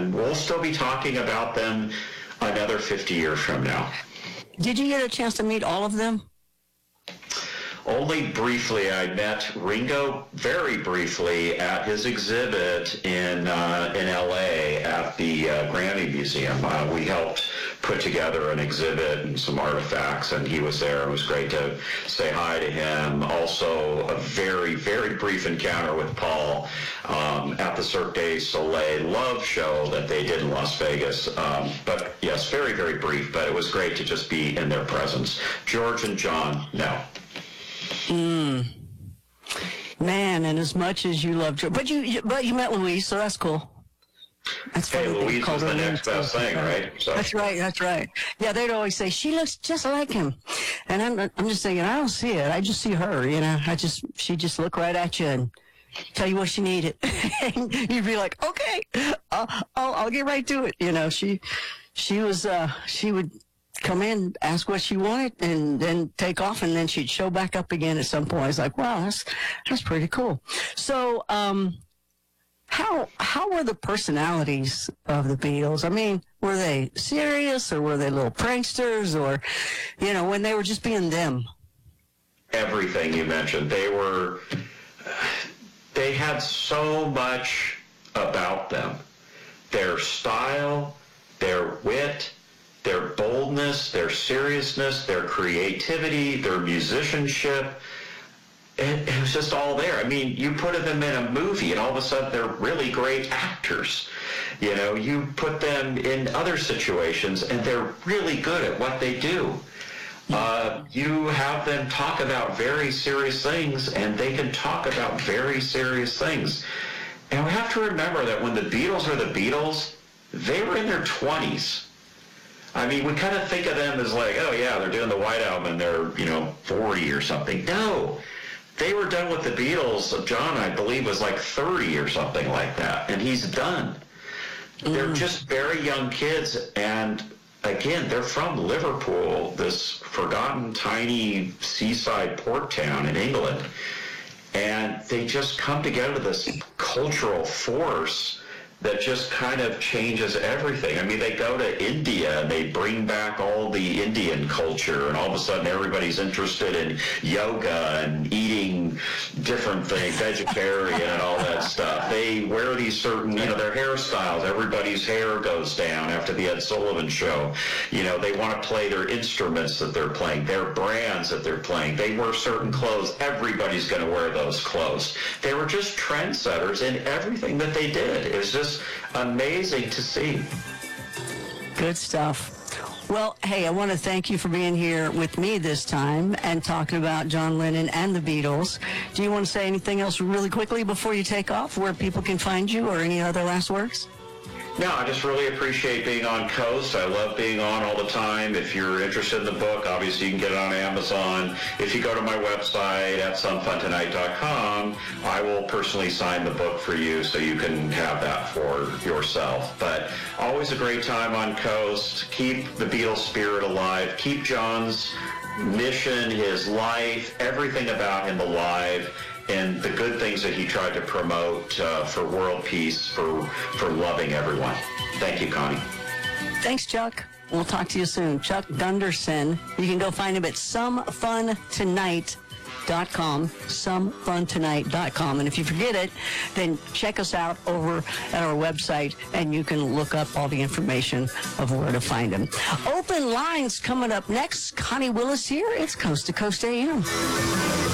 and we'll still be talking about them another 50 years from now. Did you get a chance to meet all of them? Only briefly. I met Ringo very briefly at his exhibit in L.A. at the Grammy Museum. We helped put together an exhibit and some artifacts, and he was there. It was great to say hi to him. Also, a very, very brief encounter with Paul at the Cirque du Soleil Love show that they did in Las Vegas. But yes, very, very brief, but it was great to just be in their presence. George and John, no. Man, and as much as you loved her, but you met Louise, so that's cool. That's funny. Hey, Louise was the next best thing, right? So. That's right. Yeah, they'd always say she looks just like him, and I'm just thinking, I don't see it. I just see her. She just looked right at you and tell you what she needed, and you'd be like, okay, I'll get right to it. She would come in, ask what she wanted, and then take off, and then she'd show back up again at some point. It's like, wow, that's pretty cool. So, how were the personalities of the Beatles? I mean, were they serious, or were they little pranksters, or, when they were just being them? Everything you mentioned. They had so much about them. Their style, their wit, their boldness, their seriousness, their creativity, their musicianship. It was just all there. I mean, you put them in a movie and all of a sudden they're really great actors. You put them in other situations and they're really good at what they do. You have them talk about very serious things and they can talk about very serious things. And we have to remember that when the Beatles are the Beatles, they were in their 20s. I mean, we kind of think of them as like, oh yeah, they're doing the White Album and they're, 40 or something. No, they were done with the Beatles. John, I believe, was like 30 or something like that, and he's done. They're just very young kids, and again, they're from Liverpool, this forgotten tiny seaside port town in England, and they just come together to this cultural force that just kind of changes everything. I mean, they go to India and they bring back all the Indian culture, and all of a sudden everybody's interested in yoga and eating different things, vegetarian and all that stuff. They wear these certain, their hairstyles. Everybody's hair goes down after the Ed Sullivan show. They want to play their instruments that they're playing, their brands that they're playing. They wear certain clothes. Everybody's going to wear those clothes. They were just trendsetters in everything that they did. It was just amazing to see. Good stuff. Well, hey, I want to thank you for being here with me this time and talking about John Lennon and the Beatles. Do you want to say anything else really quickly before you take off, where people can find you, or any other last words? No, I just really appreciate being on Coast. I love being on all the time. If you're interested in the book, obviously you can get it on Amazon. If you go to my website at somefuntonight.com, I will personally sign the book for you so you can have that for yourself. But always a great time on Coast. Keep the Beatles spirit alive. Keep John's mission, his life, everything about him alive, and the good things that he tried to promote for world peace, for loving everyone. Thank you, Connie. Thanks, Chuck. We'll talk to you soon. Chuck Gunderson. You can go find him at somefuntonight.com, somefuntonight.com. And if you forget it, then check us out over at our website, and you can look up all the information of where to find him. Open lines coming up next. Connie Willis here. It's Coast to Coast AM.